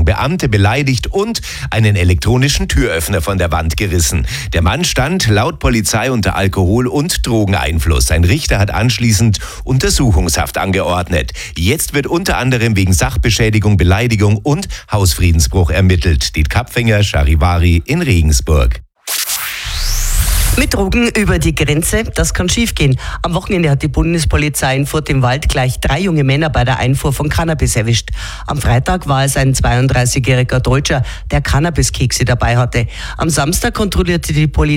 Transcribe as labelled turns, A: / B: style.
A: Beamte beleidigt und einen elektronischen Türöffner von der Wand gerissen. Der Mann stand laut Polizei unter Alkohol- und Drogeneinfluss. Ein Richter hat anschließend Untersuchungshaft angeordnet. Jetzt wird unter anderem wegen Sachbeschädigung, Beleidigung und Hausfriedensbruch ermittelt. Die Kapfinger Charivari in Regensburg.
B: Mit Drogen über die Grenze, das kann schiefgehen. Am Wochenende hat die Bundespolizei in Furt im Wald gleich 3 junge Männer bei der Einfuhr von Cannabis erwischt. Am Freitag war es ein 32-jähriger Deutscher, der Cannabiskekse dabei hatte. Am Samstag kontrollierte die Polizei